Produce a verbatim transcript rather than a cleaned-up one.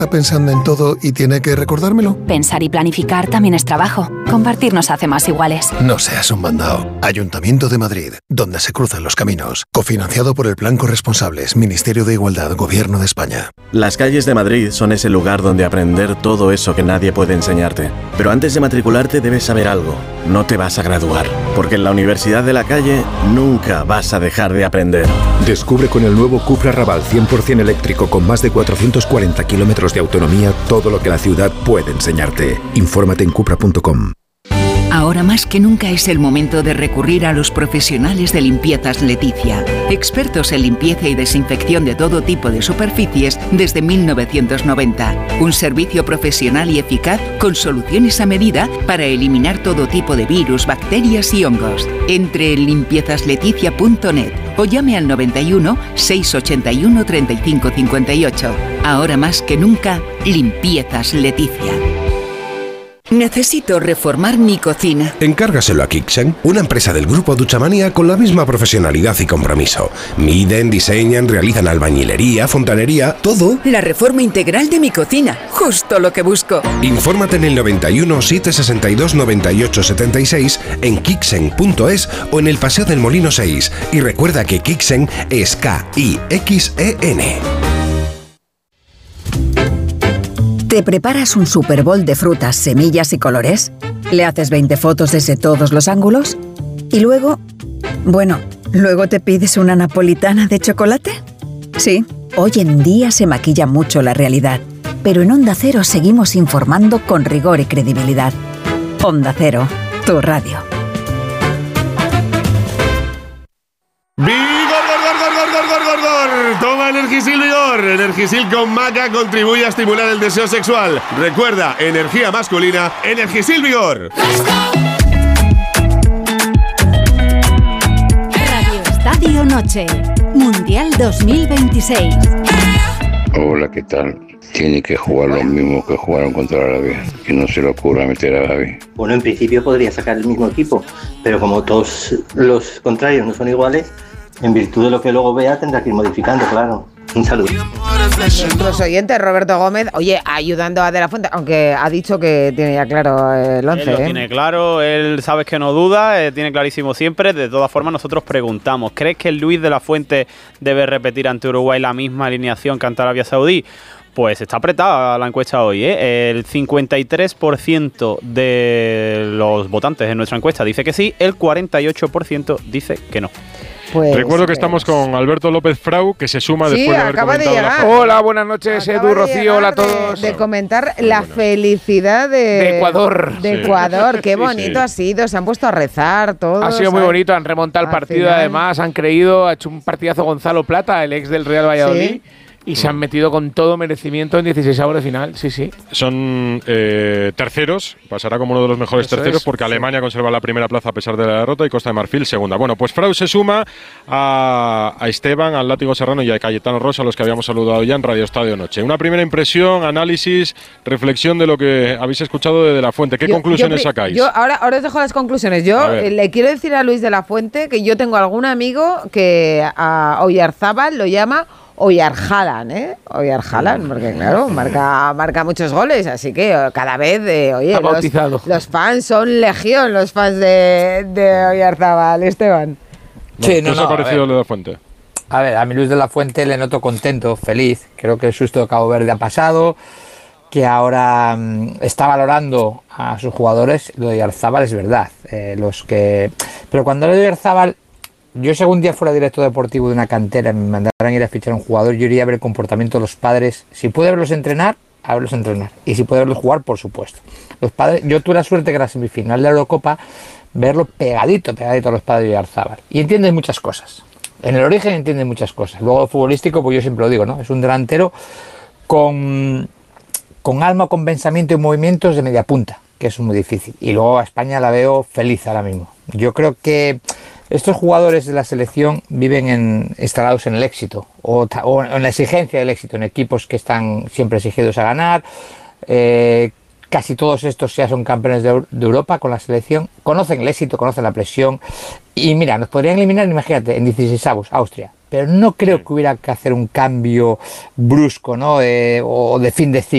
Está pensando en todo y tiene que recordármelo. Pensar y planificar también es trabajo. Compartir nos hace más iguales. No seas un mandao. Ayuntamiento de Madrid, donde se cruzan los caminos. Cofinanciado por el Plan Corresponsables, Ministerio de Igualdad, Gobierno de España. Las calles de Madrid son ese lugar donde aprender todo eso que nadie puede enseñarte. Pero antes de matricularte debes saber algo. No te vas a graduar, porque en la Universidad de la Calle nunca vas a dejar de aprender. Descubre con el nuevo Cupra Raval cien por ciento eléctrico con más de cuatrocientos cuarenta kilómetros de autonomía todo lo que la ciudad puede enseñarte. Infórmate en cupra punto com. Ahora más que nunca es el momento de recurrir a los profesionales de Limpiezas Leticia, expertos en limpieza y desinfección de todo tipo de superficies desde mil novecientos noventa. Un servicio profesional y eficaz con soluciones a medida para eliminar todo tipo de virus, bacterias y hongos. Entre en limpiezas leticia punto net o llame al noventa y uno, seiscientos ochenta y uno, treinta y cinco cincuenta y ocho. Ahora más que nunca, Limpiezas Leticia. Necesito reformar mi cocina. Encárgaselo a Kixen, una empresa del grupo Duchamania con la misma profesionalidad y compromiso. Miden, diseñan, realizan albañilería, fontanería, todo. La reforma integral de mi cocina, justo lo que busco. Infórmate en el noventa y uno, setecientos sesenta y dos, noventa y ocho setenta y seis, en kixen punto es o en el Paseo del Molino seis. Y recuerda que Kixen es K I X E N. ¿Te preparas un Super Bowl de frutas, semillas y colores? ¿Le haces veinte fotos desde todos los ángulos? ¿Y luego? Bueno, ¿luego te pides una napolitana de chocolate? Sí, hoy en día se maquilla mucho la realidad, pero en Onda Cero seguimos informando con rigor y credibilidad. Onda Cero, tu radio. Toma Energisil Vigor. Energisil con maca contribuye a estimular el deseo sexual. Recuerda, energía masculina, Energisil Vigor. Radio Estadio Noche, Mundial dos mil veintiséis. Hola, ¿qué tal? Tiene que jugar lo mismo que jugaron contra Arabia. Que no se le ocurra meter a Gavi. Bueno, en principio podría sacar el mismo equipo, pero como todos los contrarios no son iguales, en virtud de lo que luego vea, tendrá que ir modificando, claro. Un saludo. Nuestros oyentes, Roberto Gómez, oye, ayudando a De La Fuente, aunque ha dicho que tiene ya claro el once. Él lo ¿eh? tiene claro, él sabes que no duda, eh, tiene clarísimo siempre. De todas formas, nosotros preguntamos, ¿crees que Luis De La Fuente debe repetir ante Uruguay la misma alineación que ante Arabia Saudí? Pues está apretada la encuesta hoy, ¿eh? El cincuenta y tres por ciento de los votantes en nuestra encuesta dice que sí, el cuarenta y ocho por ciento dice que no. Pues, Recuerdo que estamos con Alberto López Frau, que se suma sí, después de haber acaba comentado de llegar. la... Hola, buenas noches, Acaba Edu, Rocío, hola a de, todos. de comentar la felicidad de, de Ecuador. De Sí. Ecuador, qué Sí, bonito sí. ha sido, se han puesto a rezar todos. Ha sido muy bonito, han remontado el Al partido, final. además, han creído, ha hecho un partidazo Gonzalo Plata, el ex del Real Valladolid. Sí. Y se han metido con todo merecimiento en dieciseisavos de final, sí, sí. Son eh, terceros, pasará como uno de los mejores Eso terceros es, porque sí. Alemania conserva la primera plaza a pesar de la derrota y Costa de Marfil segunda. Bueno, pues Frau se suma a, a Esteban, al Látigo Serrano y a Cayetano Rosa, a los que habíamos saludado ya en Radio Estadio Noche. Una primera impresión, análisis, reflexión de lo que habéis escuchado de De La Fuente. ¿Qué Yo- conclusiones yo, sacáis? Yo ahora, ahora os dejo las conclusiones. Yo A ver. eh, le quiero decir a Luis De La Fuente que yo tengo algún amigo que a Oyarzábal lo llama Oyarjalan, ¿eh? Oyarjalan, porque claro, marca, marca muchos goles, así que eh, cada vez, eh, oye, Ha los, bautizado. los fans son legión, los fans de, de Oyarzábal, Esteban. Sí, ¿Qué no, os no, ha a parecido ver. lo de La Fuente? A ver, a mi Luis de la Fuente le noto contento, feliz. Creo que el susto de Cabo Verde ha pasado, que ahora mm, está valorando a sus jugadores. Lo de Oyarzábal es verdad. Eh, los que... Pero cuando lo de Oyarzábal, yo si algún día fuera director deportivo de una cantera y me mandaran ir a fichar a un jugador, yo iría a ver el comportamiento de los padres. Si puede verlos entrenar, a verlos entrenar. Y si puede verlos jugar, por supuesto. Los padres, yo tuve la suerte que en la semifinal de la Eurocopa, verlo pegadito, pegadito a los padres de Oyarzábal. Y entienden muchas cosas. En el origen entienden muchas cosas. Luego futbolístico, pues yo siempre lo digo, ¿no? Es un delantero con, con alma, con pensamiento y movimientos de media punta, que es muy difícil. Y luego a España la veo feliz ahora mismo. Yo creo que estos jugadores de la selección viven en, instalados en el éxito o, o en la exigencia del éxito, en equipos que están siempre exigidos a ganar. Eh, casi todos estos ya son campeones de, de Europa con la selección, conocen el éxito, conocen la presión y mira, nos podrían eliminar, imagínate, en dieciseisavos, Austria, pero no creo que hubiera que hacer un cambio brusco, ¿no? Eh, o de fin de ciclo.